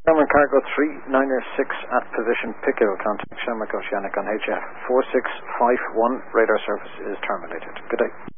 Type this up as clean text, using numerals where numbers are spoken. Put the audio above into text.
Shamrock Cargo 396 at position Pickhill. Contact Shamrock Oceanic on HF 4651. Radar service is terminated. Good day.